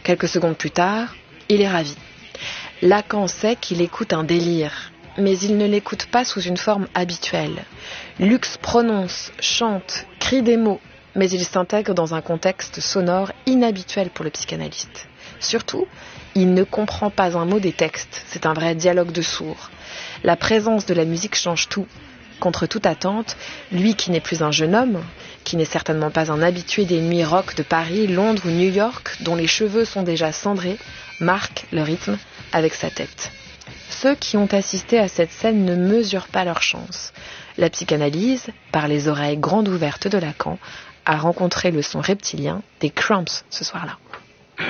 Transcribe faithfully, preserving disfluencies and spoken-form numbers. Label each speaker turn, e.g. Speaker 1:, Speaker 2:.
Speaker 1: Quelques secondes plus tard, il est ravi. Lacan sait qu'il écoute un délire, mais il ne l'écoute pas sous une forme habituelle. Lux prononce, chante, crie des mots, mais il s'intègre dans un contexte sonore inhabituel pour le psychanalyste. Surtout, il ne comprend pas un mot des textes, c'est un vrai dialogue de sourds. La présence de la musique change tout. Contre toute attente, lui qui n'est plus un jeune homme, qui n'est certainement pas un habitué des nuits rock de Paris, Londres ou New York, dont les cheveux sont déjà cendrés, marque le rythme avec sa tête. Ceux qui ont assisté à cette scène ne mesurent pas leur chance. La psychanalyse, par les oreilles grandes ouvertes de Lacan, a rencontré le son reptilien des Cramps ce soir-là.